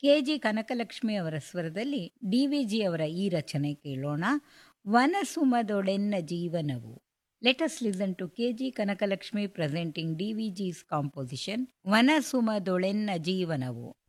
KG. Kanakalakshmi ಅವರ ಸ್ವರದಲ್ಲಿ ಡಿ.ವಿ.ಜಿ. ಅವರ ಈ ರಚನೆ ಕೇಳೋಣ. ವನಸುಮದೊಡೆನ್ನ ಜೀವನವು. Let us listen to K.G. Kanakalakshmi presenting D.V.G's composition ವನಸುಮದೊಳೆನ್ನ ಜೀವನವು.